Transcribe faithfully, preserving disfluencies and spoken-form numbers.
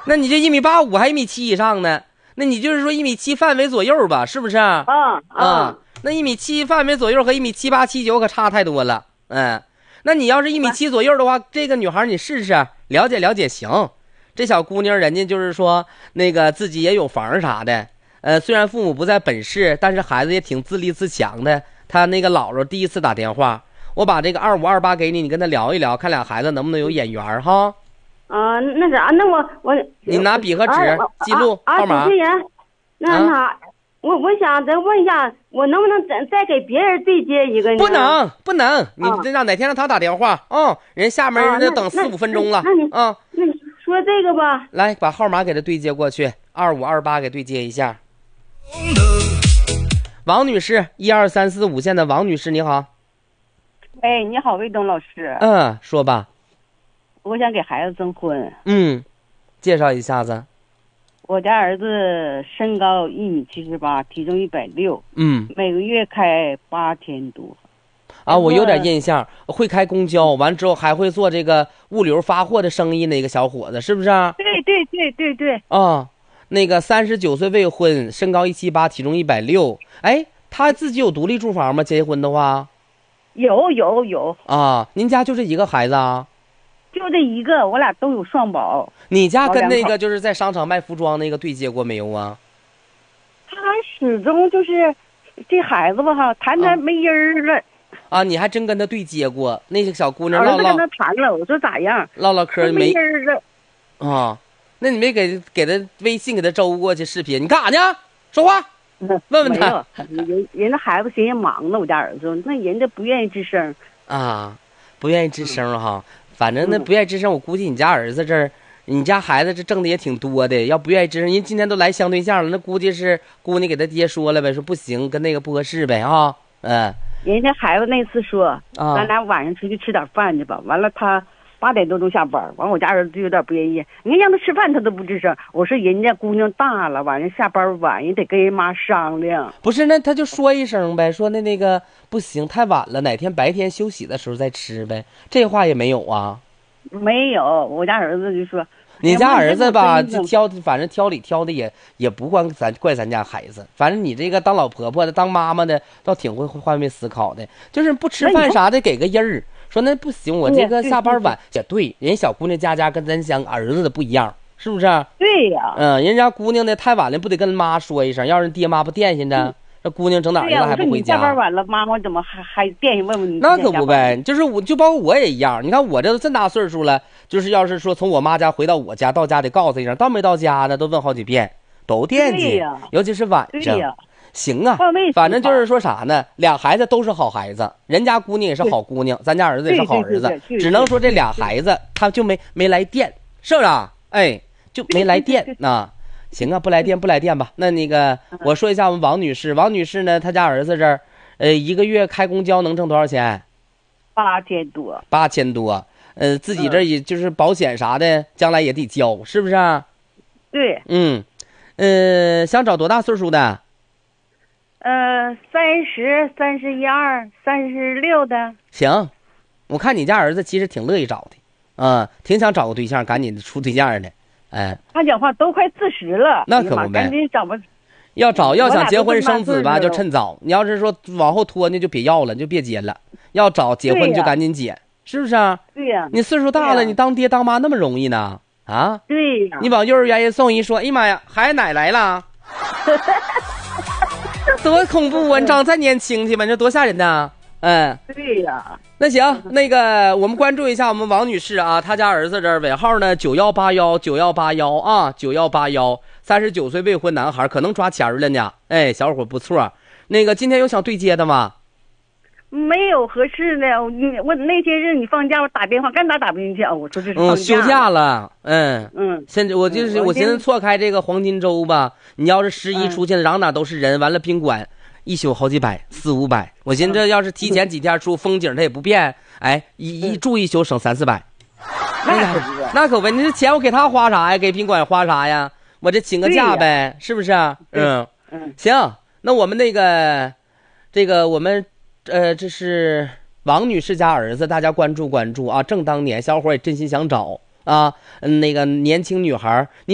那你这一米八五还一米七以上呢？那你就是说一米七范围左右吧，是不是？啊啊， 那一米七范围左右和一米七八七九可差太多了。嗯，那你要是一米七左右的话，这个女孩你试试了解了解行。这小姑娘人家就是说那个自己也有房啥的，呃，虽然父母不在本市，但是孩子也挺自立自强的。她那个姥姥第一次打电话，我把这个二五二八给你，你跟她聊一聊，看俩孩子能不能有眼缘哈。 啊，那啥，那我我你拿笔和纸记录号码。 啊，主持人，那啥，我我想再问一下，我能不能再再给别人对接一个呢？ 不能不能，你让哪天让他打电话啊？人下门人家等四五分钟了。 那你啊， 那你说这个吧。 来，把号码给他对接过去，二五二八给对接一下。王女士，一二三四五线的王女士，你好。 哎，你好，魏东老师。 嗯，说吧。 我想给孩子征婚。 嗯，介绍一下子。 我家儿子身高一米七十八，体重一百六。 嗯， 每个月开八千多。 啊，我有点印象，会开公交，完之后还会做这个物流发货的生意，那个小伙子是不是？ 对对对对对。 啊，那个三十九岁未婚，身高一七八，体重一百六。哎，他自己有独立住房吗？结婚的话？ 有有有。 啊，您家就这一个孩子啊？ 就这一个，我俩都有双保。 你家跟那个就是在商场卖服装那个对接过没有啊？ 他始终就是这孩子吧哈，谈谈没音儿了。 啊，你还真跟他对接过？那个小姑娘唠唠。 儿子跟他谈了，我说咋样？ 唠唠嗑没音儿了。 啊，那你没给给他微信给他周过去视频？你干啥呢？说话。问问他。 人人家孩子寻思忙呢，我家儿子那人家不愿意吱声。 啊，不愿意吱声哈。反正那不愿意吱声，我估计你家儿子这儿，你家孩子这挣的也挺多的。要不愿意吱声，人今天都来相对象了，那估计是姑娘给他爹说了呗，说不行，跟那个不合适呗啊。嗯， 人家孩子那次说， 啊、 咱俩晚上出去吃点饭去吧。完了，他八点多钟下班，完我家儿子就有点不愿意。你看让他吃饭，他都不吱声。我说人家姑娘大了，晚上下班晚，也得跟人妈商量。 不是，那他就说一声呗，说那那个不行，太晚了，哪天白天休息的时候再吃呗。这话也没有啊。 没有，我家儿子就说。 你家儿子吧，就挑，反正挑理挑的也也不光咱怪咱家孩子，反正你这个当老婆婆的、当妈妈的，倒挺会换位思考的。就是不吃饭啥的，给个音儿，说那不行，我这个下班晚也对。人小姑娘家家跟咱家儿子的不一样，是不是？ 对呀。 嗯，人家姑娘的太晚了，不得跟妈说一声，要是爹妈不惦记着。这姑娘整哪儿去了还不回家？ 下班晚了，妈妈怎么还还惦记问问你？ 那可不呗，就是我就包括我也一样。你看我这这么大岁数了，就是要是说从我妈家回到我家，到家得告诉一声，到没到家呢，都问好几遍，都惦记，尤其是晚上。行啊，反正就是说啥呢，俩孩子都是好孩子，人家姑娘也是好姑娘，咱家儿子也是好儿子，只能说这俩孩子他就没没来电，是不是？哎，就没来电啊。行啊，不来电不来电吧。那那个我说一下我们王女士，王女士呢，她家儿子这儿，呃，一个月开公交能挣多少钱？ 八千多。 八千多，呃，自己这也就是保险啥的，将来也得交，是不是？ 对。 嗯，呃，想找多大岁数的？ 呃，三十、三十一二、三十六的。 行，我看你家儿子其实挺乐意找的，啊、嗯，挺想找个对象，赶紧处对象的。哎， 他讲话都快四十了， 那可不呗， 赶紧找吧。 要找要想结婚生子吧，就趁早。你要是说往后拖呢，就别要了，就别结了。要找结婚就赶紧结，是不是啊？ 对呀。 你岁数大了，你当爹当妈那么容易呢？啊？ 对呀。 你往幼儿园一送一说，哎呀妈呀，孩子奶来了，这多恐怖啊！你长再年轻去吧，这多吓人呐！嗯， 对呀。 那行，那个我们关注一下我们王女士啊，她家儿子这儿尾号呢九幺八幺九幺八幺啊九幺八幺，三十九岁未婚男孩，可能抓钱了呢。哎，小伙不错。那个今天有想对接的吗？ 没有合适的，你我那些日你放假，我打电话干咋打不进去啊？我说这是放假。 嗯，休假了。嗯嗯， 现在我就是、嗯、我寻思错开这个黄金周吧。你要是十一出去，嚷哪都是人，完了宾馆。一宿好几百，四五百。我寻思要是提前几天出，风景它也不变，哎，一一住一宿省三四百。 那可不， 那可不，你这钱我给他花啥呀？给宾馆花啥呀？我这请个假呗，是不是？嗯嗯， 行，那我们那个，这个我们，呃，这是王女士家儿子，大家关注关注啊！正当年，小伙也真心想找啊，嗯，那个年轻女孩。